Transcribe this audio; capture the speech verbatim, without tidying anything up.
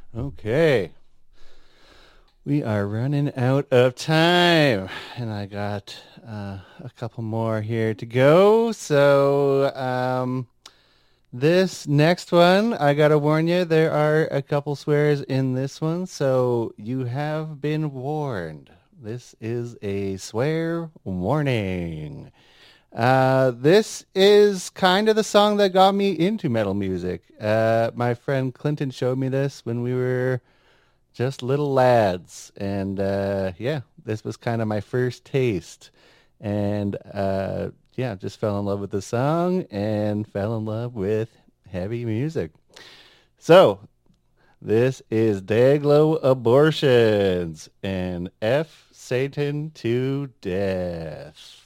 Okay. We are running out of time, and I got uh, a couple more here to go. So, um, this next one, I gotta warn you, there are a couple swears in this one, so you have been warned. This is a swear warning. Uh, this is kind of the song that got me into metal music. Uh, my friend Clinton showed me this when we were just little lads. And uh, yeah, this was kind of my first taste. And uh, yeah, just fell in love with the song and fell in love with heavy music. So this is Dayglow Abortions and F Satan to Death.